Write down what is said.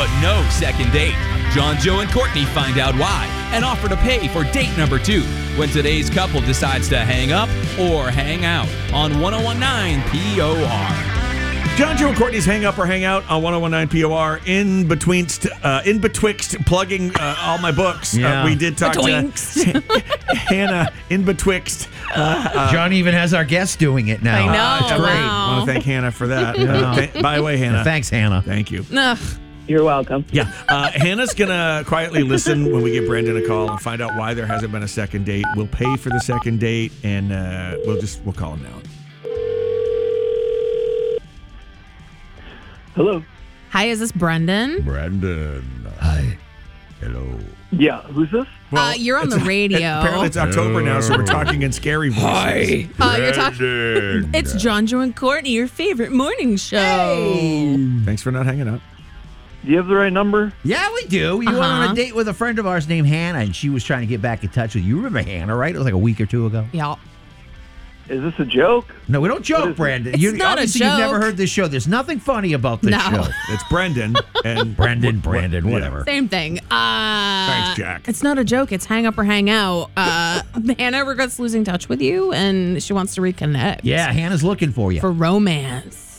but no second date. John, Joe, and Courtney find out why and offer to pay for date number 2 when today's couple decides to hang up or hang out on 1019 POR. John, Joe, and Courtney's Hang Up or Hang Out on 1019 POR in betwixt plugging all my books. Yeah. We did talk to Hannah in betwixt. John even has our guest doing it now. I know. It's great. Wow. I want to thank Hannah for that. By the way, Hannah. Thanks, Hannah. Thank you. Ugh. You're welcome. Yeah. Hannah's going to quietly listen when we give Brendan a call and find out why there hasn't been a second date. We'll pay for the second date, and we'll call him now. Hello. Hi, is this Brendan? Brendan. Hi. Hello. Yeah, who's this? You're on the radio. Apparently it's October now, so we're talking in scary voices. You're talking. It's John, Joe, and Courtney, your favorite morning show. Thanks for not hanging up. Do you have the right number? Yeah, we do. You went on a date with a friend of ours named Hannah, and she was trying to get back in touch with you. You remember Hannah, right? It was like a week or two ago. Yeah. Is this a joke? No, we don't joke, Brandon. It's not a obviously, joke. You've never heard this show. There's nothing funny about this No. show. It's Brendan and Brandon, yeah. whatever. Same thing. Thanks, Jack. It's not a joke. It's hang up or hang out. Hannah regrets losing touch with you, and she wants to reconnect. Yeah, Hannah's looking for you. For romance.